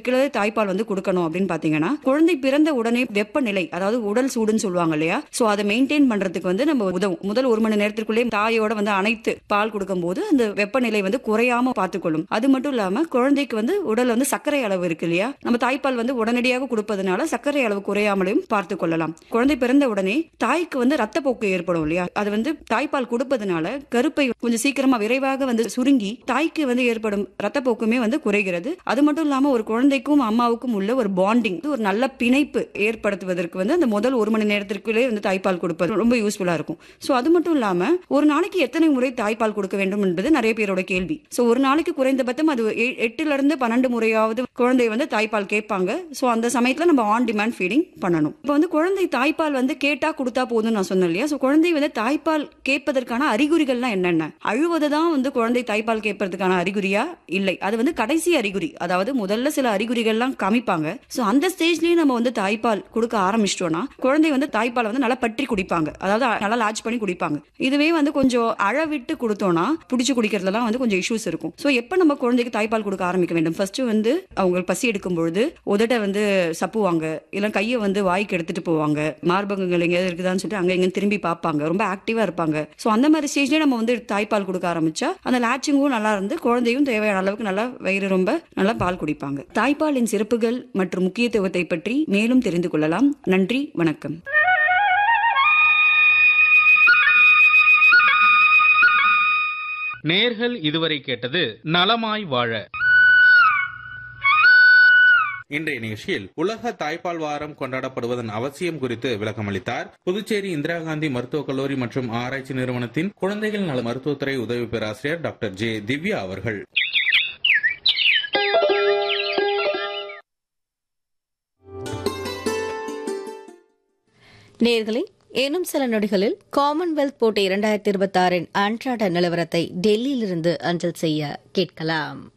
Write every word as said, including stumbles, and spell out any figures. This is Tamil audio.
டிகிரி தாய்ப்பால் வந்து கொடுக்கணும் அப்படின்னு பாத்தீங்கன்னா, குழந்தை பிறந்த உடனே வெப்பநிலை, அதாவது உடல் சூடுன்னு சொல்லுவாங்க இல்லையா, சோ அதை மெயின்டைன் பண்றதுக்கு வந்து நம்ம உதவும். முதல் ஒரு மணி நேரத்திற்குள்ளே தாயோட வந்து அனைத்து பால் கொடுக்கும் போது அந்த வெப்பநிலை வந்து குறையாம பார்த்துக்கொள்ளும். அது மட்டும் இல்லாம குழந்தைக்கு வந்து உடல் வந்து சர்க்கரை அளவு இருக்கு இல்லையா, நம்ம தாய்ப்பால் வந்து உடனடியாக கொடுப்பதனால சர்க்கரை அளவு குறையாமலையும் பார்த்து கொள்ளலாம். குழந்தை பிறந்த உடனே தாய்க்கு வந்து ரத்தப்போக்கு ஏற்படும் இல்லையா, அது வந்து தாய்ப்பால் கொடுப்பதனால கருப்பை கொஞ்சம் சீக்கிரமா விரைவாக வந்து சுருங்கி தாய்க்கு வந்து ஏற்படும் ரத்தப்போக்குமே வந்து குறைகிறது. அது மட்டும் இல்லாம ஒரு குழந்தைக்கும் அம்மாவுக்கும் உள்ள ஒரு பாண்டிங், ஒரு நல்ல பிணைப்பு ஏற்படுத்துவதற்கு வந்து அந்த முதல் ஒரு மணி நேரத்திற்குள்ளே வந்து தாய்ப்பால் கொடுப்பது ரொம்ப யூஸ்ஃபுல்லா இருக்கும். சோ அது மட்டும் இல்லாம ஒரு நாளைக்கு எத்தனை முறை தாய்ப்பால் கொடுக்க வேண்டும் என்பது நிறைய பேரோட கேள்வி. சோ ஒரு நாளைக்கு குறைந்தபட்சம் அது எ- எட்டுல இருந்து பன்னெண்டு முறையாவது குழந்தை வந்து தாய்ப்பால் கேட்பாங்க. சோ அந்த சமயத்துல நம்ம ஆன் டிமாண்ட் ஃபீடிங் பண்ணணும். இப்போ வந்து குழந்தை தாய்ப்பால் வந்து கேட்டா கொடுத்தா போதும் நான் சொன்னேன் இல்லையா, சோ குழந்தை வந்து தாய்ப்பால் கேட்பதற்கான அறிகுறிகள்லாம் என்னென்ன? அழுவதுதான் வந்து குழந்தை தாய்ப்பால் கேட்பதற்கான அறிகுறியா? இல்லை, அது வந்து கடைசி அறிகுறி. அதாவது முதல்ல சில அறிகுறிகள்லாம் காமிப்பாங்க. சோ அந்த ஸ்டேஜ்லயே நம்ம வந்து தாய்ப்பால் கொடுக்க ஆரம்பிச்சிட்டோம்னா குழந்தை வந்து தாய்ப்பால் வந்து நல்லா பற்றி குடிப்பாங்க, அதாவது நல்லா லாட்ச் பண்ணி குடிப்பாங்க. இதுவே வந்து கொஞ்சம் அழ விட்டு கொடுத்தோம்னா பிடிச்சு குடிக்கிறதுலாம் வந்து கொஞ்சம் இஷ்யூஸ் இருக்கும். சோ எப்ப நம்ம குழந்தைக்கு தாய்ப்பால் கொடுக்க ஆரம்பிக்க வேண்டும்? ஃபர்ஸ்ட் வந்து அவங்க பசி எடுக்கும் பொழுது உதட்ட வந்து சப்புவாங்க, இல்ல கையை வந்து வாய்க்கு எடுத்துட்டு போவாங்க, மார்பகங்கள் எங்கேயாவது இருக்குதான்னு சொல்லிட்டு அங்க எங்க திரும்பி பார்ப்பாங்க, ரொம்ப ஆக்டிவா இருப்பாங்க. சோ அந்த மாதிரி ஸ்டேஜ்லயே நம்ம வந்து தாய்ப்பால் கொடுக்க ஆரம்பிச்சா அந்த லாட்சிங்கும் நல்லா இருந்து குழந்தையும் தேவையான அளவுக்கு நல்லா வயிறு ரொம்ப நல்லா பால் குடிப்பாங்க. தாய்ப்பாலின் சிறப்புகள் மற்றும் முக்கியத்துவத்தை பற்றி மேலும் தெரிந்து கொள்ளலாம். நன்றி, வணக்கம். நேர்கள் இதுவரை கேட்டது நலமாய் வாழ. இன்றைய நிகழ்ச்சியில் உலக தாய்ப்பால் வாரம் கொண்டாடப்படுவதன் அவசியம் குறித்து விளக்கமளித்தார் புதுச்சேரி இந்திரா காந்தி மருத்துவக் கல்லூரி மற்றும் ஆராய்ச்சி நிறுவனத்தின் குழந்தைகள் நல மருத்துவத்துறை உதவி பேராசிரியர் டாக்டர் ஜே திவ்யா அவர்கள். நேயர்களே, இன்னும் சில நொடிகளில் காமன்வெல்த் போட்டி இரண்டாயிரத்தி இருபத்தி ஆறின் அன்றாட நிலவரத்தை டெல்லியிலிருந்து அஞ்சல் செய்ய கேட்கலாம்.